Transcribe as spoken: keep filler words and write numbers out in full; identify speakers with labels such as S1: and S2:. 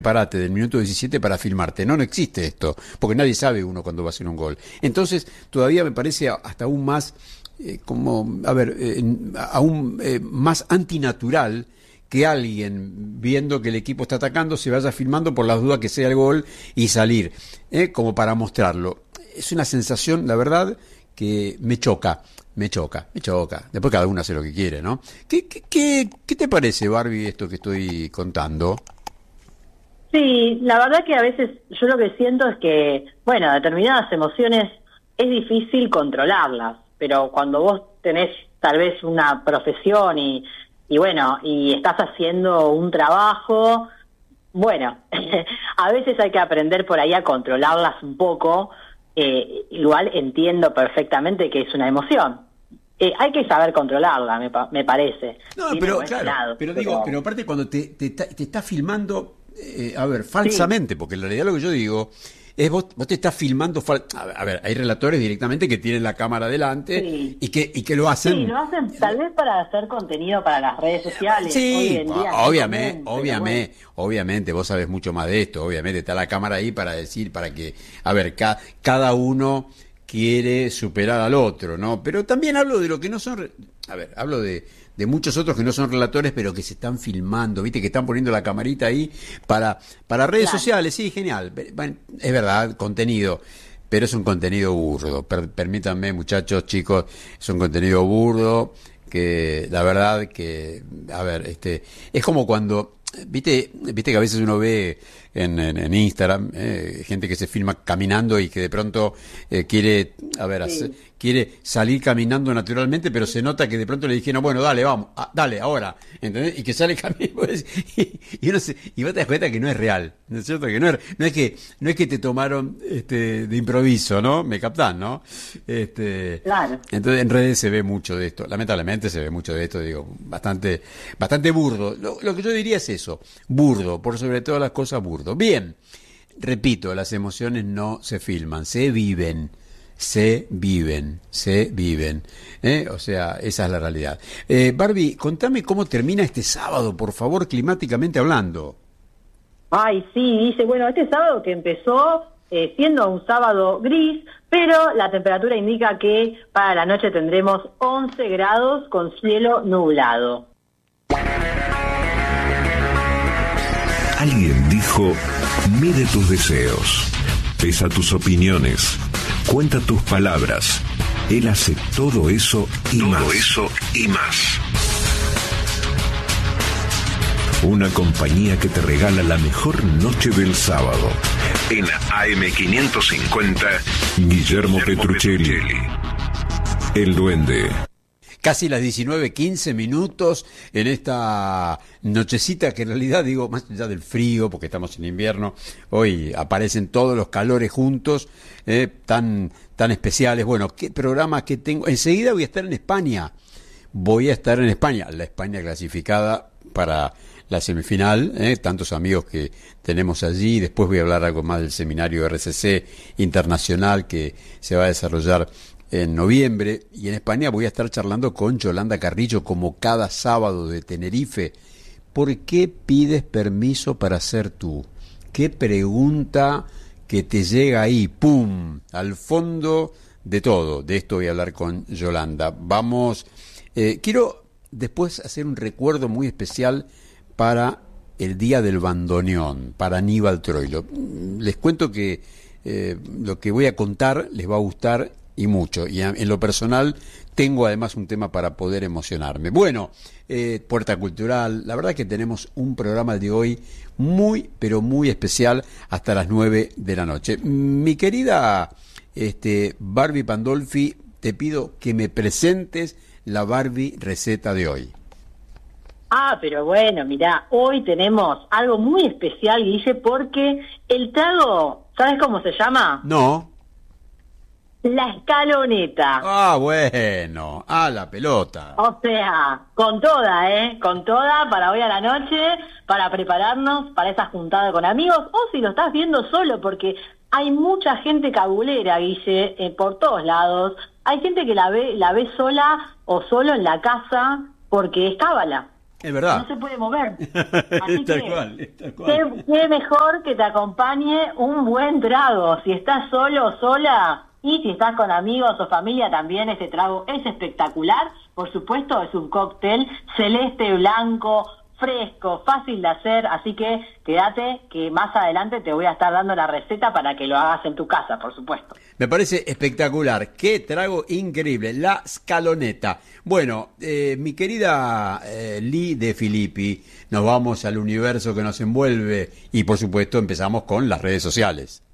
S1: Parate del minuto diecisiete para filmarte. No, no existe esto, porque nadie sabe uno cuando va a hacer un gol. Entonces, todavía me parece hasta aún más, eh, como, a ver, eh, aún eh, más antinatural que alguien, viendo que el equipo está atacando, se vaya filmando por las dudas que sea el gol y salir, eh, como para mostrarlo. Es una sensación, la verdad, que me choca, me choca, me choca. Después cada uno hace lo que quiere, ¿no? ¿Qué, qué, qué, qué te parece, Barbie, esto que estoy contando?
S2: Sí, la verdad que a veces yo lo que siento es que, bueno, determinadas emociones es difícil controlarlas, pero cuando vos tenés tal vez una profesión y, y bueno, y estás haciendo un trabajo, bueno, a veces hay que aprender por ahí a controlarlas un poco. Eh, igual entiendo perfectamente que es una emoción. Eh, hay que saber controlarla, me, pa- me parece.
S1: No,
S2: Tiene
S1: pero
S2: buen
S1: claro,
S2: lado,
S1: pero
S2: pero-
S1: digo, pero aparte cuando te, te, ta- te está filmando, eh, a ver,
S2: Sí,
S1: falsamente, porque en realidad lo que yo digo es vos, vos te estás filmando, fal- a ver, a ver, hay relatores directamente que tienen la cámara delante
S2: sí.
S1: y que, y que lo
S2: Sí,
S1: hacen.
S2: lo hacen tal vez para hacer contenido para las redes sociales. Hoy
S1: Sí,
S2: en día es muy
S1: obviamente,
S2: común, pero bueno.
S1: obviamente, obviamente, vos sabés mucho más de esto, obviamente está la cámara ahí para decir, para que, a ver, ca- cada uno quiere superar al otro, ¿no? Pero también hablo de lo que no son, re- a ver, hablo de, de muchos otros que no son relatores, pero que se están filmando, ¿viste? Que están poniendo la camarita ahí para, para redes
S2: Claro.
S1: sociales, sí, genial, bueno, es verdad, contenido. Pero es un contenido burdo, per- permítanme, muchachos, chicos, es un contenido burdo que la verdad que, a ver, este, es como cuando, viste, viste que a veces uno ve en, en, en Instagram eh, gente que se filma caminando y que de pronto eh, quiere, a ver, hacer-
S2: Sí,
S1: quiere salir caminando naturalmente, pero se nota que de pronto le dijeron, bueno, dale, vamos, ah, dale, ahora, ¿entendés? Y que sale caminando y, y uno se, y vos te das cuenta que no es real, ¿no es cierto? Que no es, no es que, no es que te tomaron este de improviso, ¿no? Me captán, ¿no? Este,
S2: claro.
S1: entonces en redes se ve mucho de esto, lamentablemente se ve mucho de esto, digo, bastante, bastante burdo. Lo, lo que yo diría es eso, burdo, por sobre todas las cosas burdo. Bien, repito, las emociones no se filman, se viven. Se viven, se viven. ¿eh? O sea, esa es la realidad. Eh, Barbie, contame cómo termina este sábado, por favor, climáticamente hablando.
S2: Ay, sí, dice, bueno, este sábado que empezó eh, siendo un sábado gris, pero la temperatura indica que para la noche tendremos once grados con cielo nublado.
S3: Alguien dijo, mide tus deseos, pesa tus opiniones, cuenta tus palabras. Él hace todo eso y todo más. eso y más. Una compañía que te regala la mejor noche del sábado. En A M quinientos cincuenta, Guillermo, Guillermo Petruccelli. Petruccelli. El Duende.
S1: Casi las diecinueve quince minutos en esta nochecita que en realidad digo, más allá del frío, porque estamos en invierno, hoy aparecen todos los calores juntos, eh, tan, tan especiales. Bueno, ¿qué programa que tengo? Enseguida voy a estar en España. Voy a estar en España, la España clasificada para la semifinal, eh, tantos amigos que tenemos allí. Después voy a hablar algo más del seminario R C C internacional que se va a desarrollar en noviembre, y en España voy a estar charlando con Yolanda Carrillo como cada sábado de Tenerife. ¿Por qué pides permiso para ser tú? ¿Qué pregunta que te llega ahí, pum, al fondo de todo? De esto voy a hablar con Yolanda. Vamos, eh, quiero después hacer un recuerdo muy especial para el Día del Bandoneón, para Aníbal Troilo. Les cuento que eh, lo que voy a contar les va a gustar y mucho, y en lo personal tengo además un tema para poder emocionarme. Bueno, eh, Puerta Cultural, la verdad que tenemos un programa de hoy muy, pero muy especial hasta las nueve de la noche. Mi querida este, Barbie Pandolfi, te pido que me presentes la Barbie receta de hoy.
S2: Ah, pero bueno, mirá, hoy tenemos algo muy especial, Guille, porque el trago, ¿sabes cómo se llama?
S1: No.
S2: La escaloneta.
S1: Ah, bueno, a la pelota.
S2: O sea, con toda, ¿eh? Con toda para hoy a la noche, para prepararnos para esa juntada con amigos, o si lo estás viendo solo, porque hay mucha gente cabulera, Guille, eh, por todos lados. Hay gente que la ve, la ve sola o solo en la casa porque es cábala.
S1: Es verdad.
S2: No se puede mover. Así
S1: tal
S2: que,
S1: cual, tal cual.
S2: Qué, qué mejor que te acompañe un buen trago. Si estás solo o sola, y si estás con amigos o familia, también este trago es espectacular. Por supuesto, es un cóctel celeste, blanco, fresco, fácil de hacer, así que quédate que más adelante te voy a estar dando la receta para que lo hagas en tu casa, por supuesto.
S1: Me parece espectacular, qué trago increíble, la Scaloneta. Bueno, eh, mi querida eh, Lee De Filippi, nos vamos al universo que nos envuelve y por supuesto empezamos con las redes sociales.